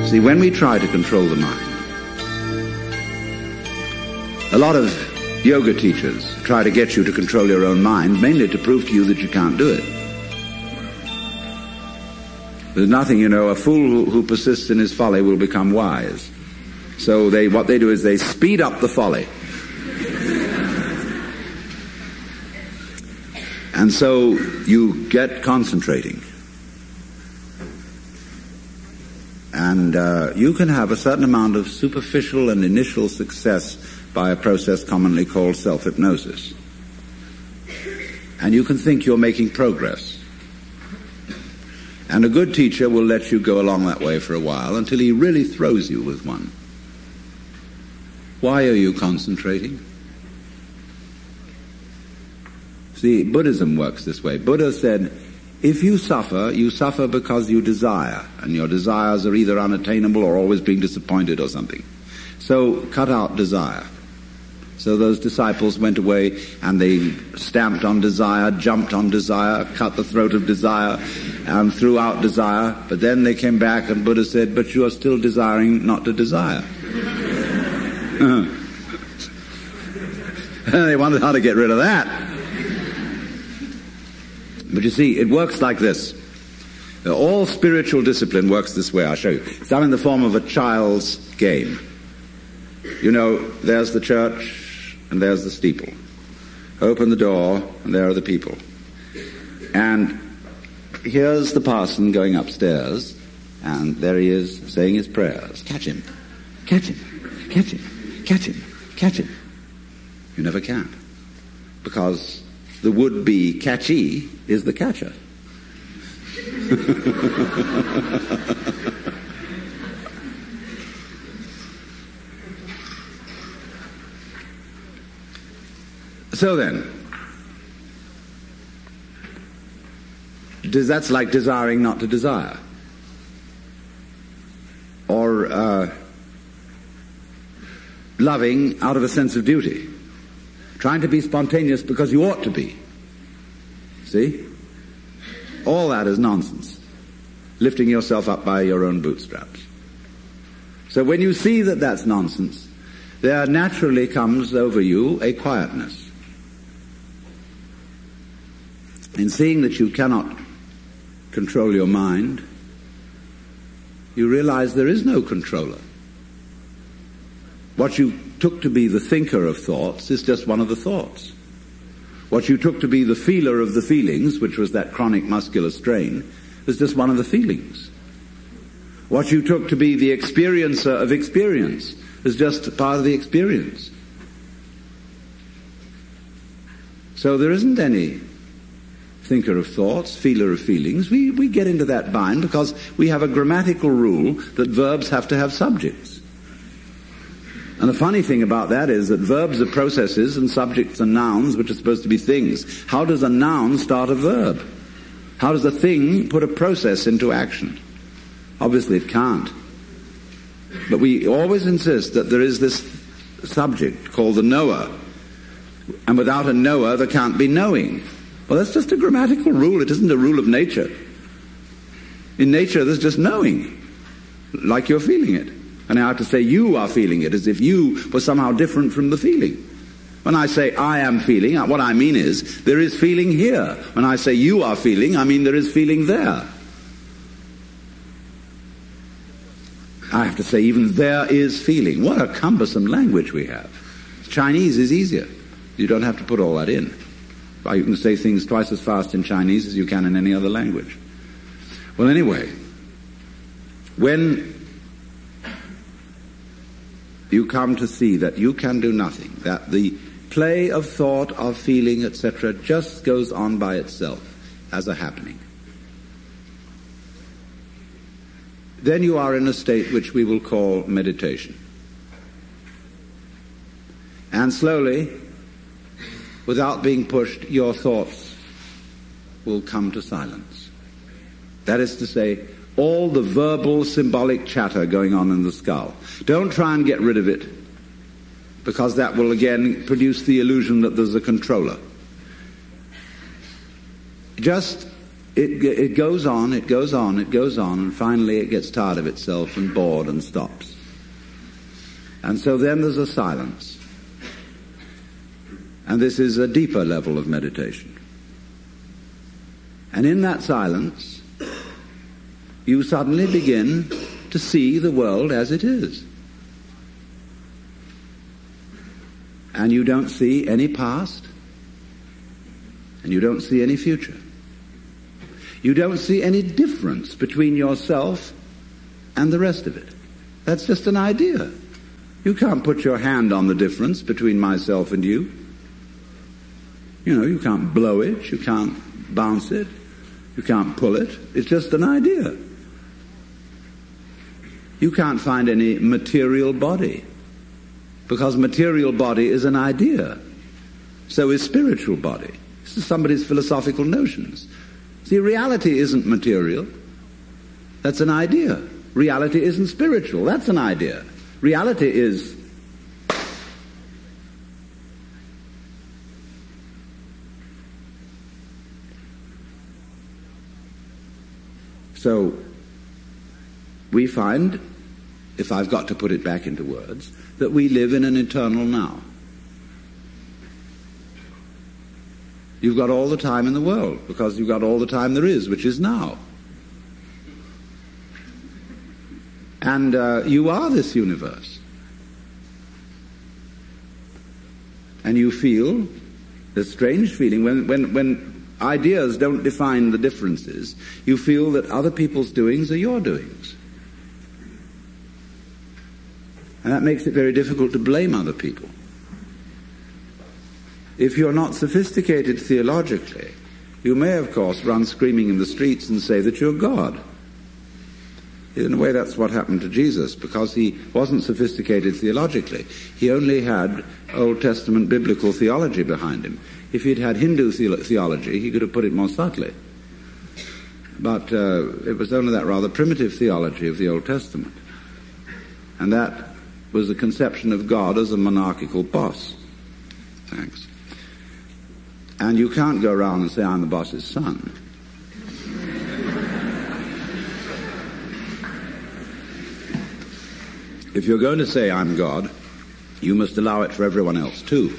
See, when we try to control the mind, a lot of yoga teachers try to get you to control your own mind, mainly to prove to you that you can't do it. There's nothing, a fool who persists in his folly will become wise. So what they do is they speed up the folly. And so you get concentrating. And you can have a certain amount of superficial and initial success by a process commonly called self-hypnosis. And you can think you're making progress. And a good teacher will let you go along that way for a while until he really throws you with one. Why are you concentrating? See, Buddhism works this way. Buddha said, if you suffer because you desire, and your desires are either unattainable or always being disappointed or something. So cut out desire. So those disciples went away and they stamped on desire, jumped on desire, cut the throat of desire, and threw out desire. But then they came back and Buddha said, but you are still desiring not to desire. They wondered how to get rid of that. But you see, it works like this. All spiritual discipline works this way. I'll show you. It's done in the form of a child's game. There's the church and there's the steeple. Open the door and there are the people. And here's the parson going upstairs and there he is saying his prayers. Catch him. Catch him. Catch him. Catch him. Catch him. You never can. Because the would-be catchy is the catcher. So then, that's like desiring not to desire. Or loving out of a sense of duty. Trying to be spontaneous because you ought to be. See? All that is nonsense. Lifting yourself up by your own bootstraps. So when you see that that's nonsense, there naturally comes over you a quietness. In seeing that you cannot control your mind, you realize there is no controller. What you took to be the thinker of thoughts is just one of the thoughts. What you took to be the feeler of the feelings, which was that chronic muscular strain, is just one of the feelings. What you took to be the experiencer of experience is just part of the experience. So there isn't any thinker of thoughts, feeler of feelings. We get into that bind because we have a grammatical rule that verbs have to have subjects. And the funny thing about that is that verbs are processes and subjects are nouns, which are supposed to be things. How does a noun start a verb? How does a thing put a process into action? Obviously it can't. But we always insist that there is this subject called the knower. And without a knower, there can't be knowing. Well, that's just a grammatical rule. It isn't a rule of nature. In nature, there's just knowing, like you're feeling it. And I have to say you are feeling it, as if you were somehow different from the feeling. When I say I am feeling, what I mean is there is feeling here. When I say you are feeling, I mean there is feeling there. I have to say even there is feeling. What a cumbersome language we have. Chinese is easier. You don't have to put all that in. You can say things twice as fast in Chinese as you can in any other language. Well, anyway, when you come to see that you can do nothing, that the play of thought, of feeling, etc., just goes on by itself as a happening, then you are in a state which we will call meditation. And slowly, without being pushed, your thoughts will come to silence. That is to say, all the verbal, symbolic chatter going on in the skull. Don't try and get rid of it, because that will again produce the illusion that there's a controller. Just it goes on, it goes on, it goes on, and finally it gets tired of itself and bored and stops. And so then there's a silence. And this is a deeper level of meditation. And in that silence, you suddenly begin to see the world as it is. And you don't see any past, and you don't see any future. You don't see any difference between yourself and the rest of it. That's just an idea. You can't put your hand on the difference between myself and you. You know, you can't blow it, you can't bounce it, you can't pull it. It's just an idea. You can't find any material body, because material body is an idea. So is spiritual body. This is somebody's philosophical notions. See, reality isn't material. That's an idea. Reality isn't spiritual. That's an idea. Reality is so we find, if I've got to put it back into words, that we live in an eternal now. You've got all the time in the world, because you've got all the time there is, which is now. And you are this universe. And you feel this strange feeling when ideas don't define the differences. You feel that other people's doings are your doings. And that makes it very difficult to blame other people. If you're not sophisticated theologically, you may, of course, run screaming in the streets and say that you're God. In a way, that's what happened to Jesus, because he wasn't sophisticated theologically. He only had Old Testament biblical theology behind him. If he'd had Hindu theology, he could have put it more subtly. But it was only that rather primitive theology of the Old Testament. And that was the conception of God as a monarchical boss. Thanks. And you can't go around and say, I'm the boss's son. If you're going to say, I'm God, you must allow it for everyone else too.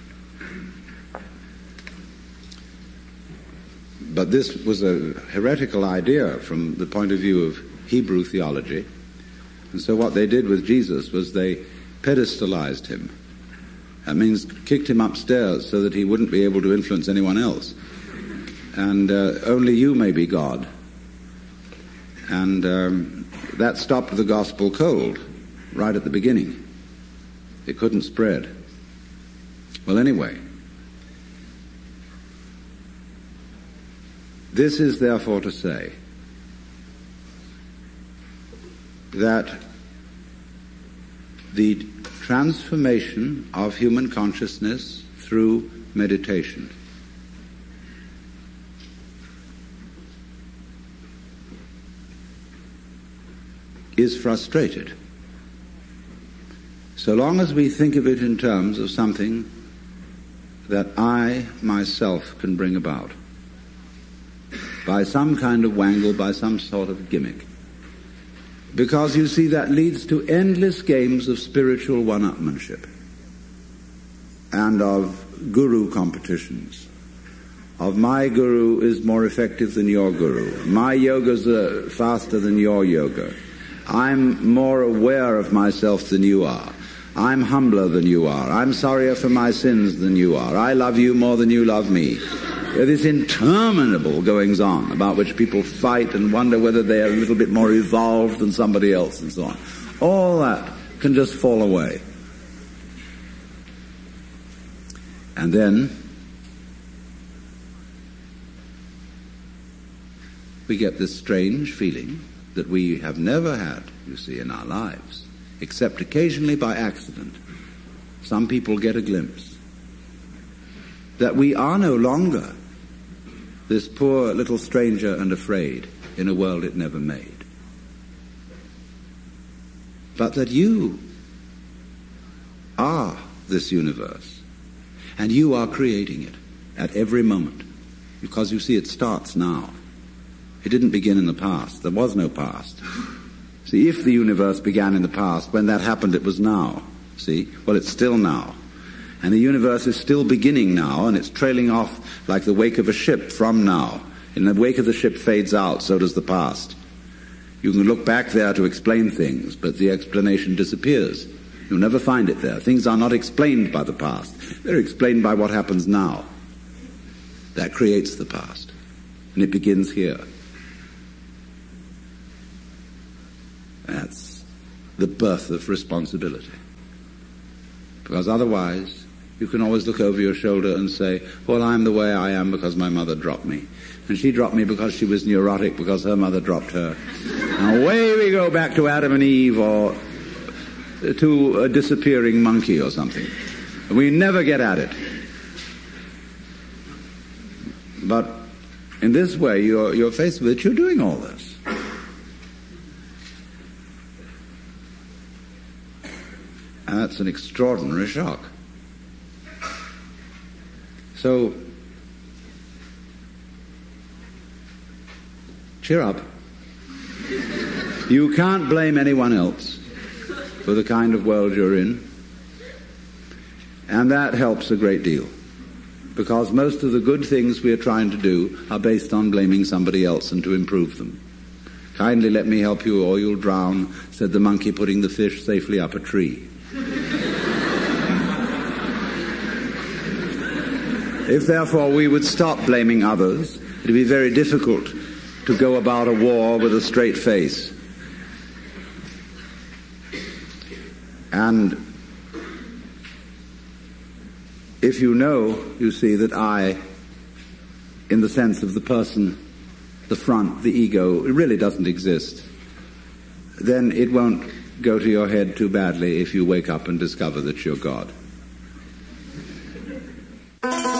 But this was a heretical idea from the point of view of Hebrew theology. And so what they did with Jesus was they pedestalized him. That means kicked him upstairs so that he wouldn't be able to influence anyone else. And only you may be God. And that stopped the gospel cold right at the beginning. It couldn't spread. Well, anyway, this is therefore to say that the transformation of human consciousness through meditation is frustrated so long as we think of it in terms of something that I myself can bring about by some kind of wangle, by some sort of gimmick. Because, you see, that leads to endless games of spiritual one-upmanship and of guru competitions. Of my guru is more effective than your guru. My yoga's faster than your yoga. I'm more aware of myself than you are. I'm humbler than you are. I'm sorrier for my sins than you are. I love you more than you love me. This interminable goings on about which people fight and wonder whether they're a little bit more evolved than somebody else and so on. All that can just fall away. And then we get this strange feeling that we have never had, you see, in our lives, except occasionally by accident. Some people get a glimpse that we are no longer this poor little stranger and afraid in a world it never made, but that you are this universe, and you are creating it at every moment, because you see it starts now. It didn't begin in the past. There was no past. See, if the universe began in the past, when that happened it was now. See? Well, it's still now. And the universe is still beginning now, and it's trailing off like the wake of a ship from now. In the wake of the ship fades out, so does the past. You can look back there to explain things, but the explanation disappears. You'll never find it there. Things are not explained by the past. They're explained by what happens now. That creates the past. And it begins here. That's the birth of responsibility. Because otherwise, you can always look over your shoulder and say, well, I'm the way I am because my mother dropped me. And she dropped me because she was neurotic because her mother dropped her. And away we go back to Adam and Eve or to a disappearing monkey or something. We never get at it. But in this way, you're faced with it, you're doing all this. And that's an extraordinary shock. So, cheer up. You can't blame anyone else for the kind of world you're in. And that helps a great deal. Because most of the good things we are trying to do are based on blaming somebody else and to improve them. Kindly let me help you or you'll drown, said the monkey, putting the fish safely up a tree. If therefore we would stop blaming others, it would be very difficult to go about a war with a straight face. And if you know, you see, that I, in the sense of the person, the front, the ego, it really doesn't exist, then it won't go to your head too badly if you wake up and discover that you're God.